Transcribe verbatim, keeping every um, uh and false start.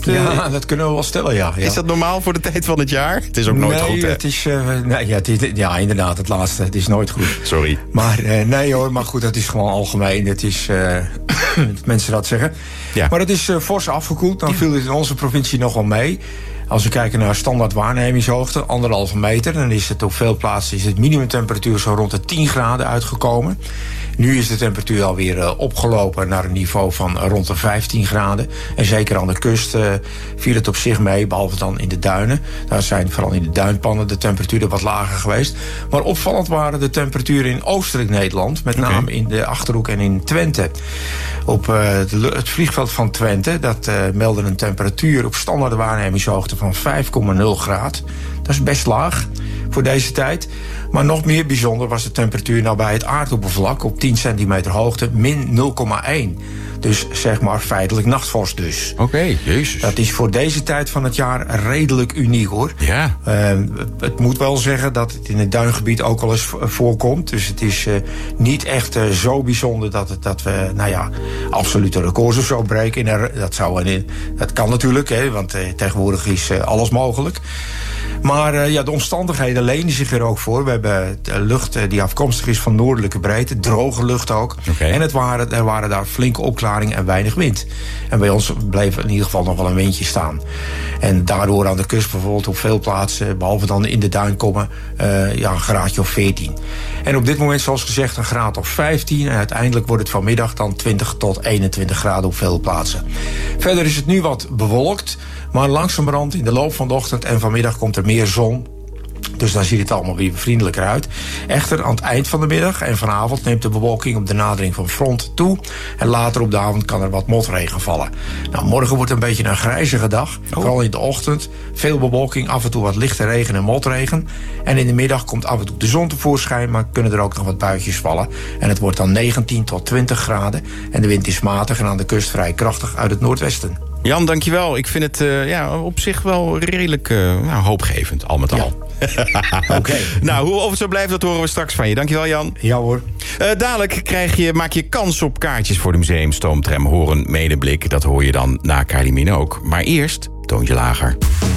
Uh, ja, dat kunnen we wel stellen, ja. ja. Is dat normaal voor de tijd van het jaar? Het is ook nooit nee, goed, hè? Het is, uh, nee, ja, het is, ja, inderdaad, het laatste. Het is nooit goed. Sorry. Maar uh, nee hoor, maar goed, dat is gewoon algemeen. Het is, uh, dat mensen dat zeggen. Ja. Maar het is uh, fors afgekoeld. Dan viel het in onze provincie nog wel mee. Als we kijken naar standaard waarnemingshoogte, anderhalve meter... dan is het op veel plaatsen is het minimumtemperatuur zo rond de tien graden uitgekomen. Nu is de temperatuur alweer uh, opgelopen naar een niveau van rond de vijftien graden. En zeker aan de kust uh, viel het op zich mee, behalve dan in de duinen. Daar zijn vooral in de duinpannen de temperaturen wat lager geweest. Maar opvallend waren de temperaturen in oostelijk Nederland. Met name okay. in de Achterhoek en in Twente. Op uh, het vliegveld van Twente, dat uh, meldde een temperatuur op standaard waarnemingshoogte van vijf komma nul graden. Dat is best laag voor deze tijd. Maar nog meer bijzonder was de temperatuur nou bij het aardoppervlak op tien centimeter hoogte min nul komma één. Dus zeg maar feitelijk nachtvorst dus. Oké, okay, jezus. Dat is voor deze tijd van het jaar redelijk uniek hoor. Ja. Uh, het moet wel zeggen dat het in het duingebied ook al eens voorkomt. Dus het is uh, niet echt uh, zo bijzonder dat, het, dat we, nou ja, absolute records of zo breken. Dat, zou, dat kan natuurlijk, hè, want uh, tegenwoordig is uh, alles mogelijk. Maar uh, ja, de omstandigheden lenen zich er ook voor. We hebben lucht uh, die afkomstig is van noordelijke breedte, droge lucht ook. Okay. En het waren, er waren daar flinke opklaringen en weinig wind. En bij ons bleef in ieder geval nog wel een windje staan. En daardoor aan de kust bijvoorbeeld op veel plaatsen, behalve dan in de duinkommen, uh, ja, een graadje of veertien. En op dit moment, zoals gezegd, een graad of vijftien. En uiteindelijk wordt het vanmiddag dan twintig tot eenentwintig graden op veel plaatsen. Verder is het nu wat bewolkt. Maar langzamerhand in de loop van de ochtend en vanmiddag komt er meer zon. Dus dan ziet het allemaal weer vriendelijker uit. Echter, aan het eind van de middag en vanavond neemt de bewolking op de nadering van front toe. En later op de avond kan er wat motregen vallen. Nou, morgen wordt een beetje een grijzige dag. Oh. Vooral in de ochtend. Veel bewolking, af en toe wat lichte regen en motregen. En in de middag komt af en toe de zon tevoorschijn, maar kunnen er ook nog wat buitjes vallen. En het wordt dan negentien tot twintig graden. En de wind is matig en aan de kust vrij krachtig uit het noordwesten. Jan, dankjewel. Ik vind het uh, ja, op zich wel redelijk uh, nou, hoopgevend, al met al. Ja. Oké. Okay. Nou, hoe of het zo blijft, dat horen we straks van je. Dankjewel, Jan. Ja hoor. Uh, dadelijk krijg je, maak je kans op kaartjes voor de museumstoomtram Horen Medeblik. Dat hoor je dan na Kylie Minogue. Maar eerst Toontje Lager.